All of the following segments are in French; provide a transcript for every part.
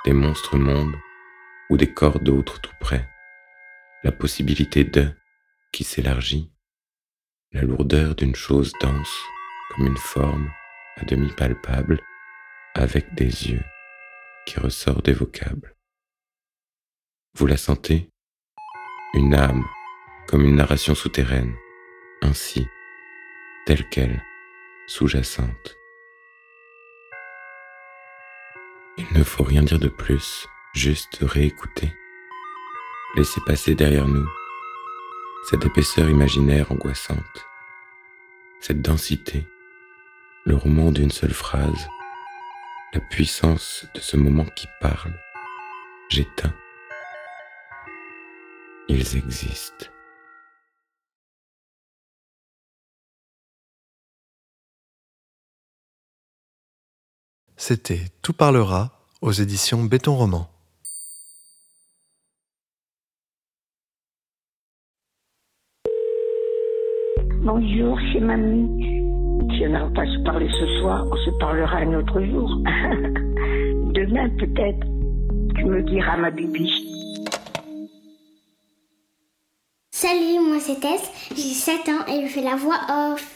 des monstres mondes ou des corps d'autres tout près, la possibilité de qui s'élargit, la lourdeur d'une chose dense comme une forme à demi palpable avec des yeux qui ressort des vocables. Vous la sentez? Une âme, comme une narration souterraine, ainsi, telle qu'elle, sous-jacente. Il ne faut rien dire de plus, juste réécouter. Laissez passer derrière nous cette épaisseur imaginaire angoissante, cette densité, le roman d'une seule phrase, la puissance de ce moment qui parle. J'éteins. Ils existent. C'était Tout parlera aux éditions Béton Roman. Bonjour, c'est mamie. Si on n'arrive pas à se parler ce soir, on se parlera un autre jour. Demain peut-être, tu me diras ma bibi. Salut, moi c'est Tess, j'ai 7 ans et je fais la voix off.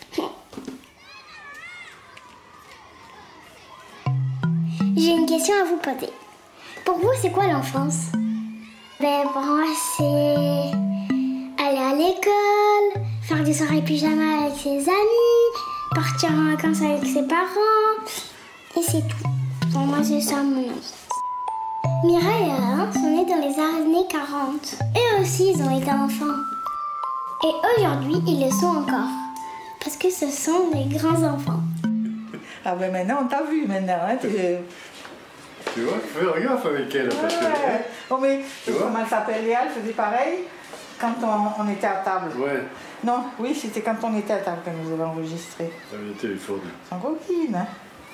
J'ai une question à vous poser. Pour vous, c'est quoi l'enfance? Pour moi, c'est aller à l'école, faire des soirées pyjama avec ses amis, partir en vacances avec ses parents, et c'est tout. Pour moi, c'est ça mon enfance. Mireille et Alain sont nés dans les années 40. Eux aussi, ils ont été enfants. Et aujourd'hui, ils le sont encore. Parce que ce sont des grands enfants. Ah ben maintenant, on t'a vu maintenant. Hein, tu vois, fais gaffe avec elle. Parce que... Oh mais, comment elle s'appelle, Léa, elle faisait pareil quand on était à table. Ouais. Non, oui, c'était quand on était à table que nous avons enregistré. Ça avait été téléphone. Sans coquine, hein.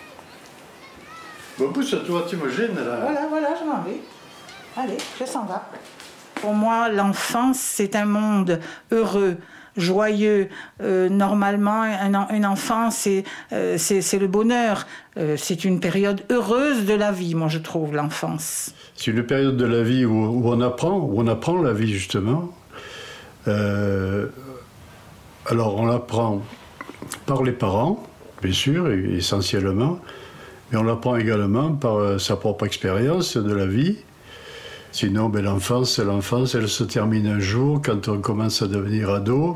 Bon, pousse, toi, tu me gênes, là. Voilà, je m'en vais. Allez, je s'en vais. Pour moi, l'enfance, c'est un monde heureux, joyeux. Normalement, un enfant, c'est le bonheur. C'est une période heureuse de la vie, moi, je trouve, l'enfance. C'est une période de la vie où on apprend la vie, justement. Alors, on l'apprend par les parents, bien sûr, essentiellement, mais on l'apprend également par sa propre expérience de la vie. Sinon, l'enfance, elle se termine un jour quand on commence à devenir ado,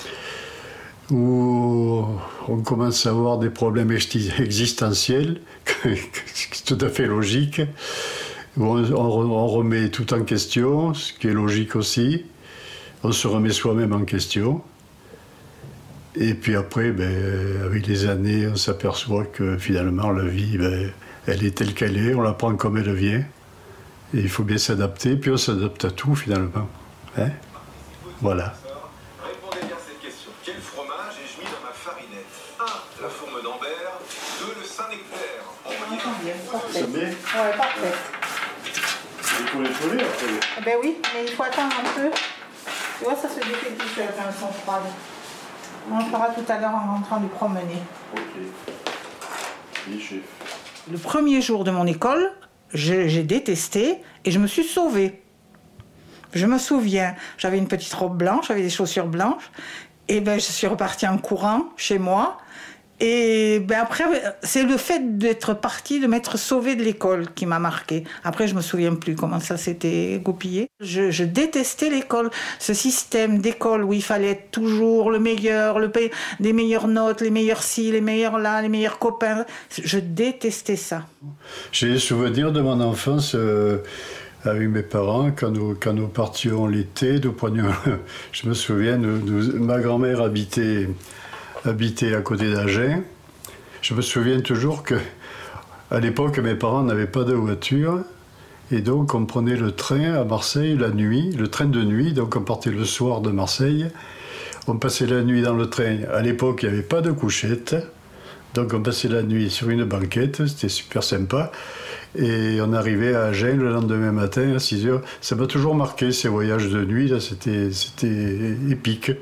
où on commence à avoir des problèmes existentiels, c'est tout à fait logique, où on remet tout en question, ce qui est logique aussi. On se remet soi-même en question. Et puis après, avec les années, on s'aperçoit que finalement, la vie, elle est telle qu'elle est, on la prend comme elle vient. Et il faut bien s'adapter, puis on s'adapte à tout finalement. Hein? Voilà. Répondez bien à cette question. Quel fromage ai-je mis dans ma farinette? 1. La fourme d'Ambert. 2. Le Saint-Nectaire. C'est bien? Ouais, parfait. Il faut les coller après. Ben oui, mais il faut attendre un peu. Tu vois, ça se défait tout seul quand elles sont froides. On le fera tout à l'heure en rentrant du promener. Ok. Oui, chef. Le premier jour de mon école, j'ai détesté et je me suis sauvée. Je me souviens, j'avais une petite robe blanche, j'avais des chaussures blanches, et je suis repartie en courant chez moi. Et après, c'est le fait d'être partie, de m'être sauvée de l'école qui m'a marquée. Après, je me souviens plus comment ça s'était goupillé. Je détestais l'école, ce système d'école où il fallait être toujours le meilleur, des meilleures notes, les meilleurs ci, les meilleurs là, les meilleurs copains. Je détestais ça. J'ai des souvenirs de mon enfance avec mes parents, quand nous partions l'été, je me souviens, ma grand-mère habitait à côté d'Agen. Je me souviens toujours qu'à l'époque, mes parents n'avaient pas de voiture. Et donc, on prenait le train à Marseille la nuit, le train de nuit. Donc, on partait le soir de Marseille. On passait la nuit dans le train. À l'époque, il n'y avait pas de couchette. Donc, on passait la nuit sur une banquette. C'était super sympa. Et on arrivait à Agen le lendemain matin à 6 h. Ça m'a toujours marqué, ces voyages de nuit. Là, c'était épique.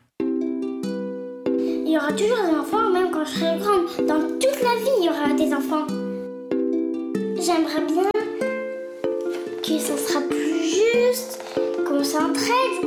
Il y aura toujours des enfants, même quand je serai grande. Dans toute la vie, il y aura des enfants. J'aimerais bien que ça sera plus juste, qu'on s'entraide.